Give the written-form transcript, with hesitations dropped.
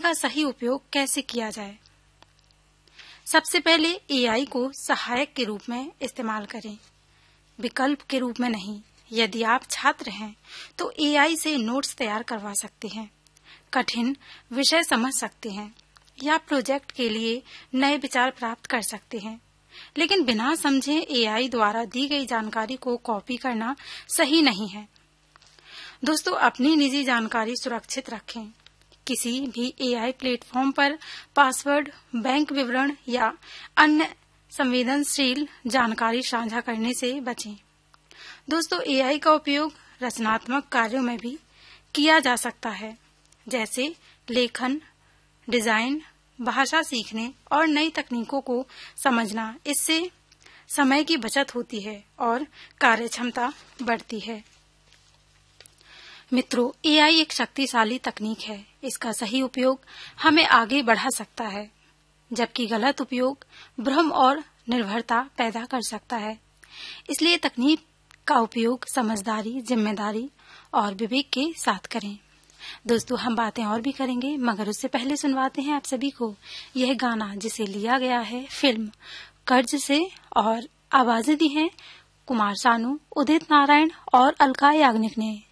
इनका सही उपयोग कैसे किया जाए। सबसे पहले एआई को सहायक के रूप में इस्तेमाल करें, विकल्प के रूप में नहीं। यदि आप छात्र हैं तो एआई से नोट्स तैयार करवा सकते हैं, कठिन विषय समझ सकते हैं या प्रोजेक्ट के लिए नए विचार प्राप्त कर सकते हैं। लेकिन बिना समझे एआई द्वारा दी गई जानकारी को कॉपी करना सही नहीं है। दोस्तों, अपनी निजी जानकारी सुरक्षित रखें। किसी भी एआई प्लेटफॉर्म पर पासवर्ड, बैंक विवरण या अन्य संवेदनशील जानकारी साझा करने से बचें। दोस्तों, एआई का उपयोग रचनात्मक कार्यों में भी किया जा सकता है, जैसे लेखन, डिजाइन, भाषा सीखने और नई तकनीकों को समझना। इससे समय की बचत होती है और कार्यक्षमता बढ़ती है। मित्रों, एआई एक शक्तिशाली तकनीक है। इसका सही उपयोग हमें आगे बढ़ा सकता है, जबकि गलत उपयोग भ्रम और निर्भरता पैदा कर सकता है। इसलिए तकनीक का उपयोग समझदारी, जिम्मेदारी और विवेक के साथ करें। दोस्तों, हम बातें और भी करेंगे, मगर उससे पहले सुनवाते हैं आप सभी को यह गाना, जिसे लिया गया है फिल्म कर्ज से और आवाजें दी हैं कुमार सानू, उदित नारायण और अलका याग्निक ने।